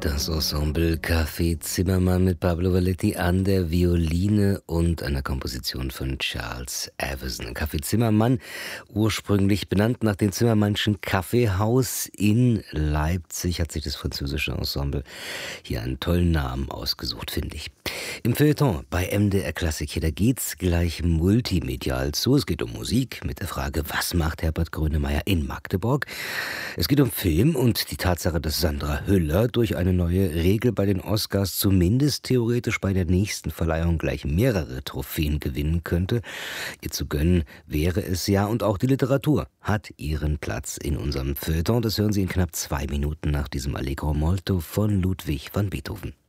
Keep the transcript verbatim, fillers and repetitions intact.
Das Ensemble Café Zimmermann mit Pablo Valletti an der Violine und einer Komposition von Charles Avison. Café Zimmermann, ursprünglich benannt nach dem Zimmermannschen Kaffeehaus in Leipzig, hat sich das französische Ensemble hier einen tollen Namen ausgesucht, finde ich. Im Feuilleton bei M D R Klassik hier, da geht's gleich multimedial zu. Es geht um Musik mit der Frage, was macht Herbert Grönemeyer in Magdeburg? Es geht um Film und die Tatsache, dass Sandra Hüller durch eine neue Regel bei den Oscars zumindest theoretisch bei der nächsten Verleihung gleich mehrere Trophäen gewinnen könnte. Ihr zu gönnen wäre es ja, und auch die Literatur hat ihren Platz in unserem Feuilleton. Das hören Sie in knapp zwei Minuten nach diesem Allegro molto von Ludwig van Beethoven.